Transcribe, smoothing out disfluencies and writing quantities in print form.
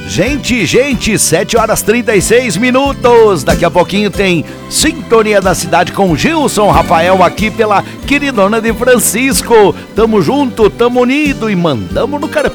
Gente, 7 horas 36 minutos. Daqui a pouquinho tem Sintonia da Cidade com Gilson Rafael aqui pela queridona de Francisco. Tamo junto, tamo unido e mandamos no carpete.